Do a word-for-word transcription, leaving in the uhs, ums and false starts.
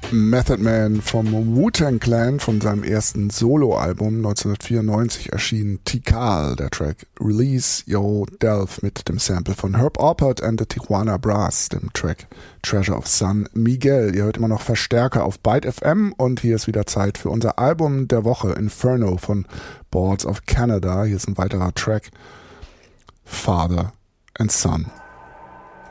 Method Man vom Wu-Tang Clan von seinem ersten Soloalbum neunzehnhundertvierundneunzig erschien Tikal, der Track Release Yo Delve mit dem Sample von Herb Alpert and the Tijuana Brass, dem Track Treasure of San Miguel. Ihr hört immer noch Verstärker auf Byte F M und hier ist wieder Zeit für unser Album der Woche, Inferno von Boards of Canada. Hier ist ein weiterer Track, Father and Son.